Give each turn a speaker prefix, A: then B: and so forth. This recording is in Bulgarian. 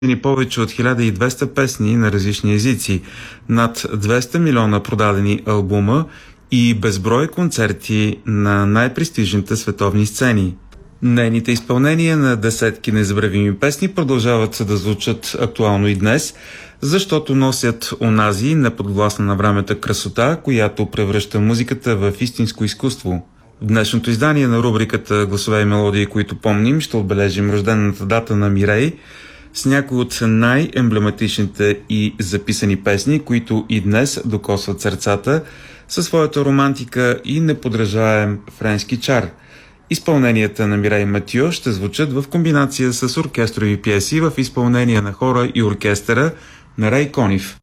A: повече от 1200 песни на различни езици, над 200 милиона продадени албума и безброй концерти на най-престижните световни сцени. Нейните изпълнения на десетки незабравими песни продължават да звучат актуално и днес, защото носят онази неподвластна на времето красота, която превръща музиката в истинско изкуство. В днешното издание на рубриката "Гласове и мелодии, които помним" ще отбележим рождената дата на Мирей с някои от най-емблематичните и записани песни, които и днес докосват сърцата със своята романтика и неподражаем френски чар. Изпълненията на Мирей Матио ще звучат в комбинация с оркестрови пиеси в изпълнение на хора и оркестъра на Рей Конив.